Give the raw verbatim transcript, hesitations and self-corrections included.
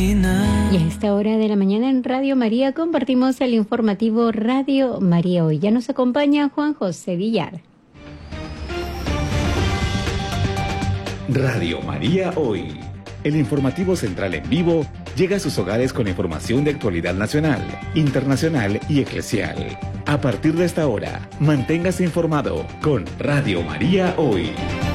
Y a esta hora de la mañana en Radio María compartimos el informativo Radio María Hoy. Ya nos acompaña Juan José Villar. Radio María Hoy. El informativo central en vivo llega a sus hogares con información de actualidad nacional, internacional y eclesial. A partir de esta hora, manténgase informado con Radio María Hoy.